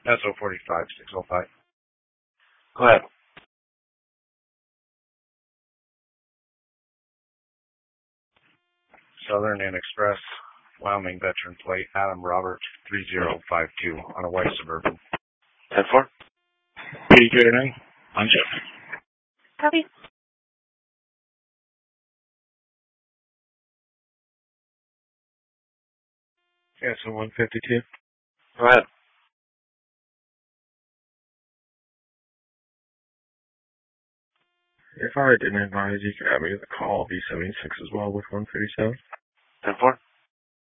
SO 45 605. Go ahead. Southern and Express, Wyoming veteran plate, Adam Robert 3052 on a white Suburban. 10-4. PJ9, on shift. Copy. SO 152. Go ahead. If I didn't advise, you could have me to the call B76 as well with 137. 10-4.